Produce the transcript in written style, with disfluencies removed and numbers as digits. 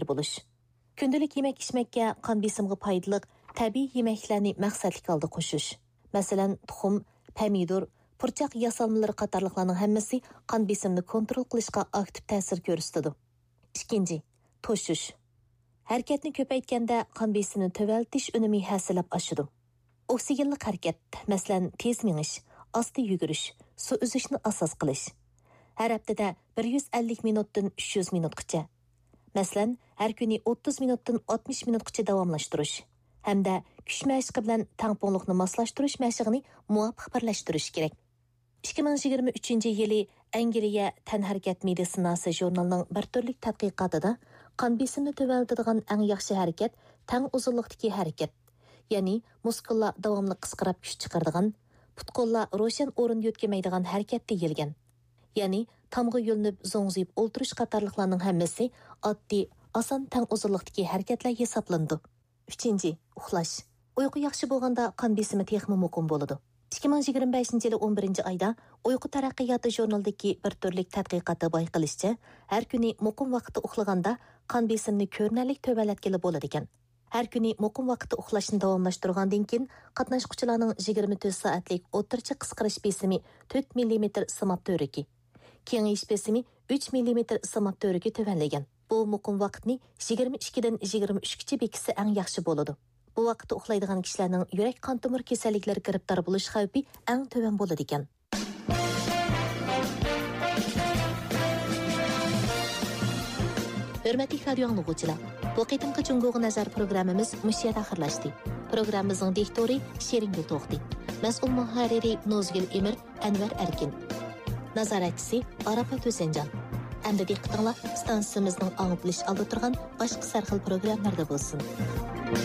bo'lish. Kundalik yemek-içmekka qon besimiga foydali tabiiy yemeklarni maqsadlik holda qo'shish. Masalan, tuxum, pomidor, purchaq yasalmalari qatorliqlarning hammasi qon besimini kontrol qilishga aktiv ta'sir ko'rsatadi. Ikkinchi, to'shish. Harakatni ko'paytganda qon besimini tövaltish unumi hasilab oshadi. Oksigenli harakat, masalan, tez minish, asta yugurish, suv uzishni asos qilish. Har haftada 150 minutdan 300 minutgacha. Masalan, har kuni 30 minutdan 60 minutgacha davomlashtirish hamda kuch mashqi bilan tangpongliqni moslashtirish mashqini muvofiq birlashtirish kerak. 2023-yili Angliya tan harakat meditsinasi jurnalining bir turlik tadqiqotida qon besimini tövaltadigan eng yaxshi harakat tang uzunlikdagi harakat, ya'ni muskullar davomli qisqarib kuch chiqaradigan, put-qo'llar ro'shan o'rin yo'tkamaydigan harakat deyilgan. Ya'ni tamg'a yo'linib zo'ngziyib o'ltirish qatorliqlarning hammasi oddiy, oson tang uzunlikdagi harakatlar hisoblandi. 3. Uxlash. Uyqu yaxshi bo'lganda qon besimi texmi muqim bo'ladi. 2025-yili 11-oyda Uyqu taraqqiyoti jurnalidagi bir turlik tadqiqotda bayqilishicha, har kuni muqim vaqtda uxlaganda qon besimini ko'rinarli tövalatgili bo'ladi ekan. Har kuni muqim vaqtda uxlashni davomlashtirgandan keyin qatnashuvchilarning 24 soatlik o'rtacha qisqarish besimi 4 mm simab to'riki, kengayish besimi 3 mm simab to'riki tövanlagan. Bu muqim vaqtni 22 dan 23gacha bekitsa eng yaxshi bo'ladi. Bu vaqtda uxlaydigan kishilarning yurak qon tomir kasalliklari giribdor bo'lish xavfi eng to'van bo'ladi ekan. Hurmatli radio anglag'uvchilar, bu qitimqi Jungo'ga nazar programmamiz mushiyat oxirlashdi. Programmamizning diktori Sheringul To'xti, mas'ul muharriri Nozgul Emir, Anvar Erkin, nazoratchisi Arafat O'senjan. Endi diqqatinglar stansiyamizning anglitilish oldi turgan boshqa sarxil programmalarda bo'lsin.